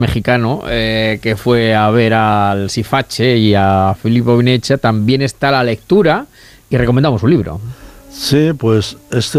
mexicano que fue a ver al Sifache y a Filippo Vinecia, también está la lectura y recomendamos un libro. Sí, pues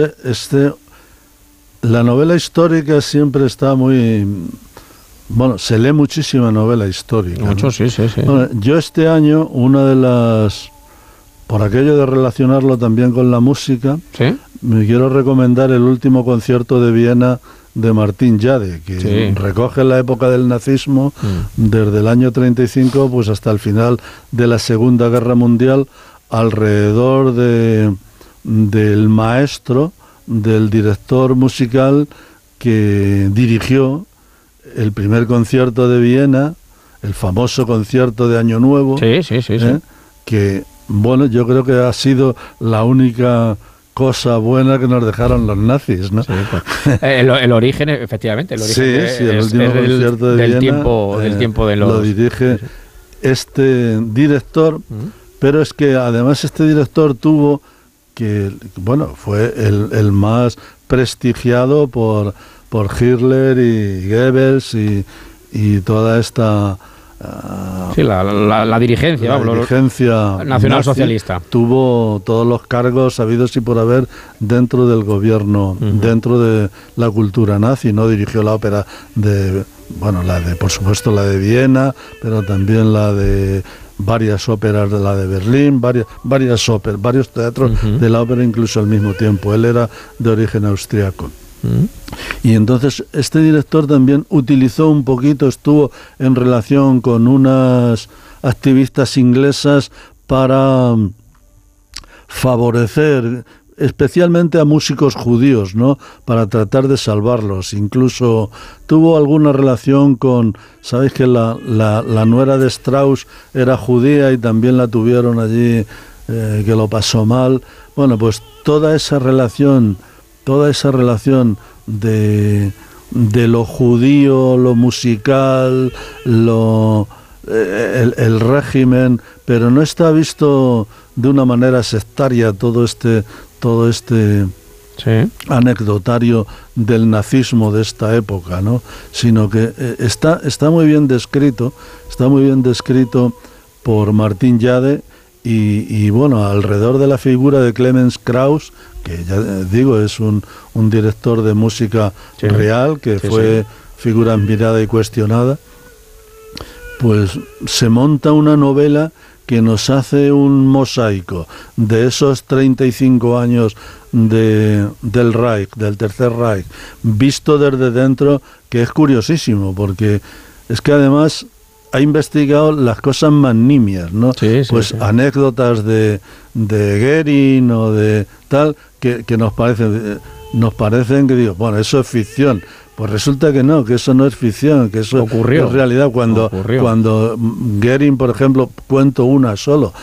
la novela histórica siempre está muy... Bueno, se lee muchísima novela histórica. Mucho, ¿no? Sí. Bueno, yo este año, una de las... Por aquello de relacionarlo también con la música, ¿sí? Me quiero recomendar el último concierto de Viena de Martín Jade, que recoge la época del nazismo desde el año 35 pues hasta el final de la Segunda Guerra Mundial, alrededor del maestro, del director musical que dirigió el primer concierto de Viena, el famoso concierto de Año Nuevo. Sí. Que, bueno, yo creo que ha sido la única cosa buena que nos dejaron los nazis, ¿no? Sí, pues. el origen, efectivamente, el origen el último concierto de Viena, del tiempo de los... Lo dirige este director, pero es que además este director tuvo que, bueno, fue el más prestigiado por Hitler y Goebbels y toda esta... la dirigencia, la dirigencia nacionalsocialista. Tuvo todos los cargos habidos y por haber dentro del gobierno, dentro de la cultura nazi, ¿no? Dirigió la ópera por supuesto la de Viena, pero también la de varias óperas de la de Berlín, varias óperas, varios teatros de la ópera incluso al mismo tiempo. Él era de origen austriaco. Y entonces este director también utilizó un poquito, estuvo en relación con unas activistas inglesas para favorecer especialmente a músicos judíos, ¿no? Para tratar de salvarlos. Incluso tuvo alguna relación con, sabéis que la nuera de Strauss era judía y también la tuvieron allí, que lo pasó mal. Bueno, pues toda esa relación de lo judío, lo musical, el régimen, pero no está visto de una manera sectaria todo este anecdotario del nazismo de esta época, ¿no? Sino que está muy bien descrito por Martín Jade. Y bueno, alrededor de la figura de Clemens Krauss, que ya digo, es un director de música real, que fue figura admirada y cuestionada, pues se monta una novela que nos hace un mosaico de esos 35 años del Reich, del Tercer Reich, visto desde dentro, que es curiosísimo, porque es que además ha investigado las cosas más nimias, ¿no? Anécdotas de Goering o de tal, que nos parecen que digo, bueno, eso es ficción. Pues resulta que no, que eso no es ficción, que eso ocurrió, es realidad. Cuando Goering, por ejemplo, cuento una solo,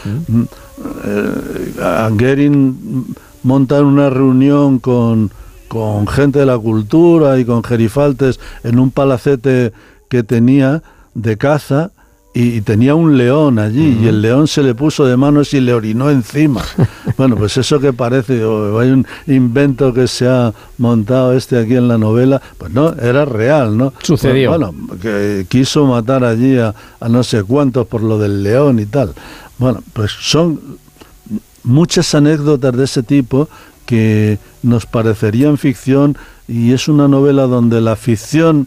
a Goering montan una reunión con gente de la cultura y con gerifaltes en un palacete que tenía de caza, y tenía un león allí, y el león se le puso de manos y le orinó encima. Bueno, pues eso que parece, hay un invento que se ha montado aquí en la novela, pues no, era real, ¿no? Sucedió. Bueno, que quiso matar allí a no sé cuántos por lo del león y tal. Bueno, pues son muchas anécdotas de ese tipo que nos parecerían ficción, y es una novela donde la ficción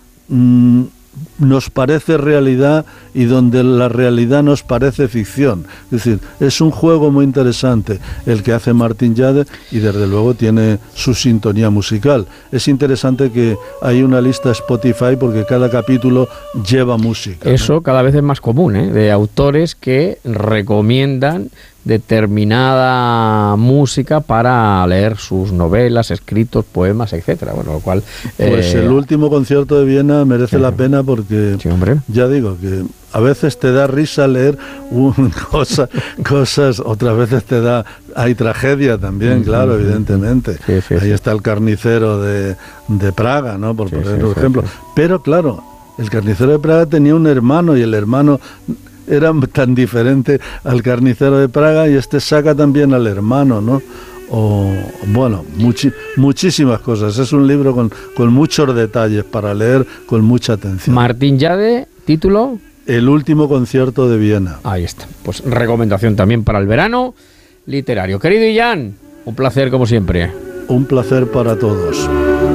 nos parece realidad y donde la realidad nos parece ficción. Es decir, es un juego muy interesante el que hace Martín Jade, y desde luego tiene su sintonía musical. Es interesante que hay una lista Spotify porque cada capítulo lleva música, eso, ¿no? Cada vez es más común, de autores que recomiendan determinada música para leer sus novelas, escritos, poemas, etcétera. Bueno, lo cual pues el último concierto de Viena merece la pena, porque ya digo que a veces te da risa leer cosas, otras veces hay tragedia también, claro, evidentemente. Ahí está el carnicero de Praga, ¿no? Por poner un ejemplo. Pero claro, el carnicero de Praga tenía un hermano, y el hermano era tan diferente al carnicero de Praga, y saca también al hermano, ¿no? bueno, muchísimas cosas. Es un libro con muchos detalles para leer con mucha atención. Martín Llade, título... El último concierto de Viena. Ahí está. Pues recomendación también para el verano literario. Querido Illán, un placer como siempre. Un placer para todos.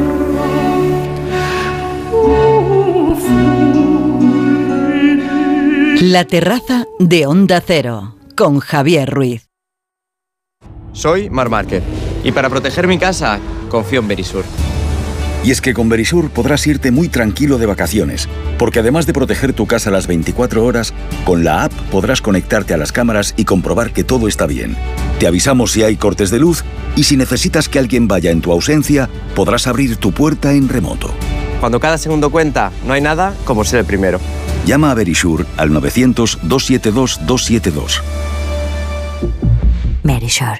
La terraza de Onda Cero, con Javier Ruiz. Soy Marc Márquez y para proteger mi casa confío en Verisur. Y es que con Verisur podrás irte muy tranquilo de vacaciones, porque además de proteger tu casa las 24 horas, con la app podrás conectarte a las cámaras y comprobar que todo está bien. Te avisamos si hay cortes de luz y si necesitas que alguien vaya en tu ausencia, podrás abrir tu puerta en remoto. Cuando cada segundo cuenta, no hay nada como ser el primero. Llama a Verisur al 900-272-272. Verisur.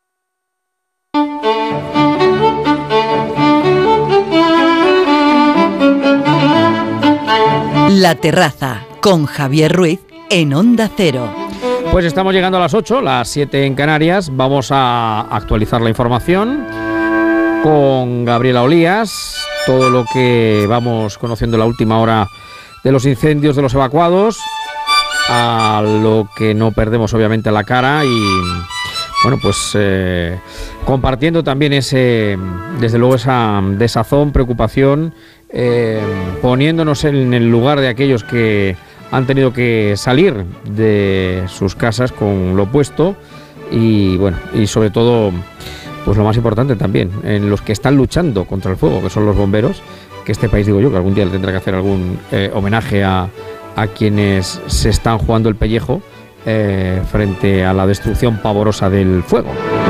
La terraza, con Javier Ruiz, en Onda Cero. Pues estamos llegando a las 8, las 7 en Canarias. Vamos a actualizar la información con Gabriela Olías. Todo lo que vamos conociendo en la última hora de los incendios, de los evacuados, a lo que no perdemos obviamente la cara y bueno, pues compartiendo también desde luego esa desazón, preocupación, poniéndonos en el lugar de aquellos que han tenido que salir de sus casas con lo puesto y bueno, y sobre todo pues lo más importante también, en los que están luchando contra el fuego, que son los bomberos, que este país, digo yo, que algún día le tendrá que hacer algún homenaje a quienes se están jugando el pellejo frente a la destrucción pavorosa del fuego.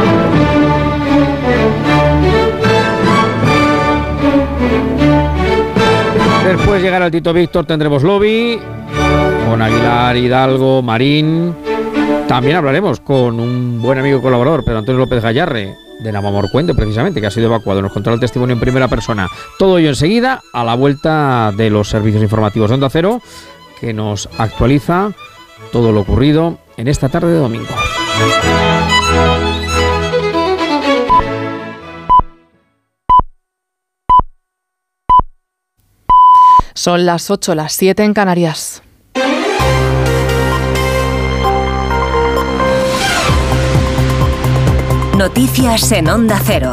Después llegará el Tito Víctor, tendremos lobby con Aguilar, Hidalgo, Marín. También hablaremos con un buen amigo y colaborador, Pedro Antonio López Gallarre, de Navamorcuende, precisamente, que ha sido evacuado. Nos contará el testimonio en primera persona. Todo ello enseguida, a la vuelta de los servicios informativos de Onda Cero, que nos actualiza todo lo ocurrido en esta tarde de domingo. Son las 8, las 7 en Canarias. Noticias en Onda Cero.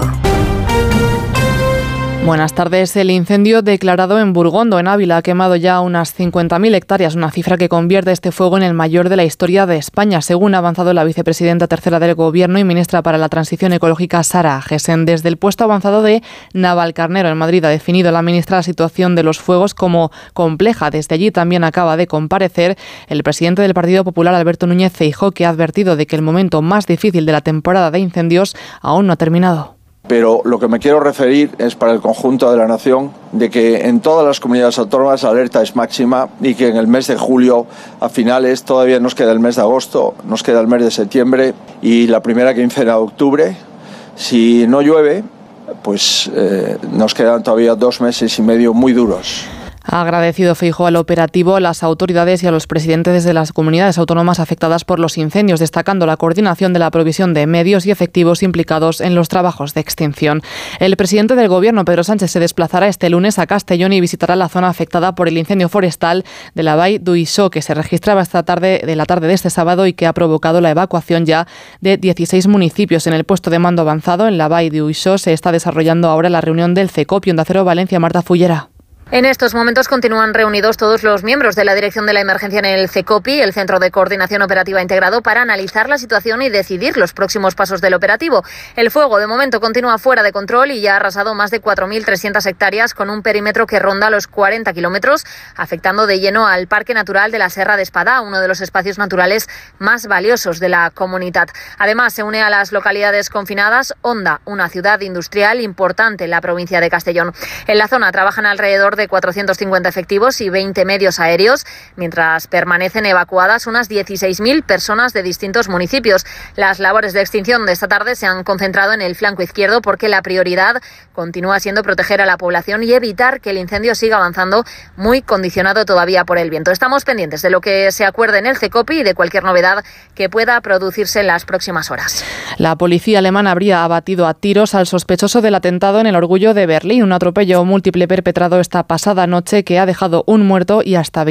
Buenas tardes. El incendio declarado en Burgondo, en Ávila, ha quemado ya unas 50.000 hectáreas, una cifra que convierte este fuego en el mayor de la historia de España, según ha avanzado la vicepresidenta tercera del Gobierno y ministra para la Transición Ecológica, Sara Agesen. Desde el puesto avanzado de Navalcarnero, en Madrid, ha definido la ministra la situación de los fuegos como compleja. Desde allí también acaba de comparecer el presidente del Partido Popular, Alberto Núñez Feijóo, que ha advertido de que el momento más difícil de la temporada de incendios aún no ha terminado. Pero lo que me quiero referir es para el conjunto de la nación de que en todas las comunidades autónomas la alerta es máxima y que en el mes de julio, a finales, todavía nos queda el mes de agosto, nos queda el mes de septiembre y la primera quincena de octubre. Si no llueve, pues nos quedan todavía 2 meses y medio muy duros. Ha agradecido Feijóo al operativo, a las autoridades y a los presidentes de las comunidades autónomas afectadas por los incendios, destacando la coordinación de la provisión de medios y efectivos implicados en los trabajos de extinción. El presidente del Gobierno, Pedro Sánchez, se desplazará este lunes a Castellón y visitará la zona afectada por el incendio forestal de la Vall d'Uixó, que se registraba esta tarde de este sábado y que ha provocado la evacuación ya de 16 municipios. En el puesto de mando avanzado en la Vall d'Uixó se está desarrollando ahora la reunión del CECOP. Onda Cero, Valencia, Marta Fullera. En estos momentos continúan reunidos todos los miembros de la Dirección de la Emergencia en el CECOPI, el Centro de Coordinación Operativa Integrado, para analizar la situación y decidir los próximos pasos del operativo. El fuego, de momento, continúa fuera de control y ya ha arrasado más de 4.300 hectáreas con un perímetro que ronda los 40 kilómetros, afectando de lleno al Parque Natural de la Serra de Espadá, uno de los espacios naturales más valiosos de la comunidad. Además, se une a las localidades confinadas Onda, una ciudad industrial importante en la provincia de Castellón. En la zona trabajan alrededor de de 450 efectivos y 20 medios aéreos, mientras permanecen evacuadas unas 16.000 personas de distintos municipios. Las labores de extinción de esta tarde se han concentrado en el flanco izquierdo porque la prioridad continúa siendo proteger a la población y evitar que el incendio siga avanzando, muy condicionado todavía por el viento. Estamos pendientes de lo que se acuerde en el CECOPI y de cualquier novedad que pueda producirse en las próximas horas. La policía alemana habría abatido a tiros al sospechoso del atentado en el Orgullo de Berlín, un atropello múltiple perpetrado esta pasada noche que ha dejado un muerto y hasta